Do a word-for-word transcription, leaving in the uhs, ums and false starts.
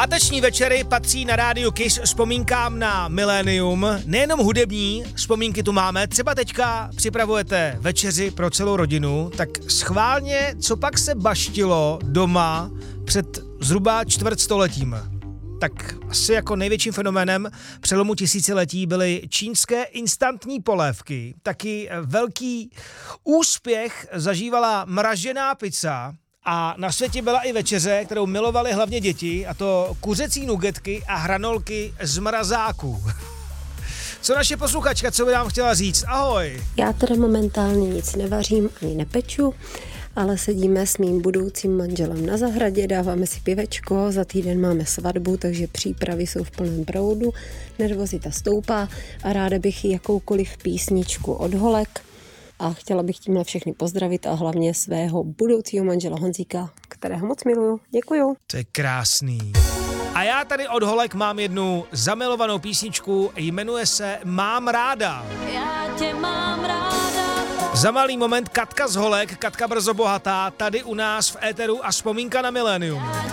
Páteční večery patří na rádiu Kiss vzpomínkám na milénium. Nejenom hudební vzpomínky tu máme, třeba teďka připravujete večeři pro celou rodinu, tak schválně, co pak se baštilo doma před zhruba čtvrtstoletím. Tak asi jako největším fenoménem přelomu tisíciletí byly čínské instantní polévky. Taky velký úspěch zažívala mražená pizza. A na světě byla i večeře, kterou milovali hlavně děti, a to kuřecí nugetky a hranolky z mrazáků. Co naše posluchačka, co by nám chtěla říct? Ahoj! Já teda momentálně nic nevařím ani nepeču, ale sedíme s mým budoucím manželem na zahradě, dáváme si pivečko, za týden máme svatbu, takže přípravy jsou v plném proudu, nervozita stoupá a ráda bych jakoukoliv písničku od holek. A chtěla bych tímhle všechny pozdravit a hlavně svého budoucího manžela Honzíka, kterého moc miluju. Děkuju. To je krásný. A já tady od holek mám jednu zamilovanou písničku, jmenuje se Mám ráda. Já tě mám ráda. Za malý moment Katka z holek, Katka brzo bohatá, tady u nás v éteru a vzpomínka na milénium.